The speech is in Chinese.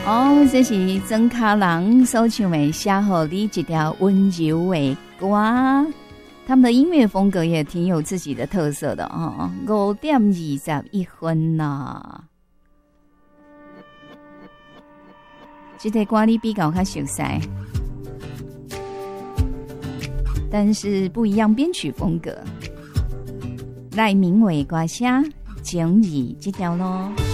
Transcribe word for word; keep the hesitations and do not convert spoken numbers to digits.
哦，这是曾卡郎所唱的《写给你一条温柔的歌》，他们的音乐风格也挺有自己的特色的哦。五点二十一分啦，这个歌你比较较熟悉，但是不一样编曲风格。赖明伟歌声《情义》这条咯。